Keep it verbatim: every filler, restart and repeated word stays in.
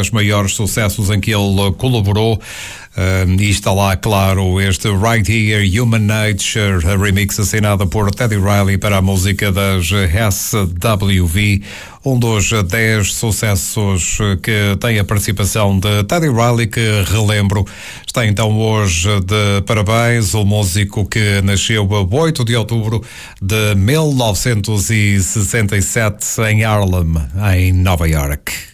dez maiores sucessos em que ele colaborou. Uh, e está lá, claro, este Right Here, Human Nature, a remix assinada por Teddy Riley para a música das S W V, um dos dez sucessos que tem a participação de Teddy Riley, que, relembro, está então hoje de parabéns, o músico que nasceu a oito de outubro de mil novecentos e sessenta e sete em Harlem, em Nova York.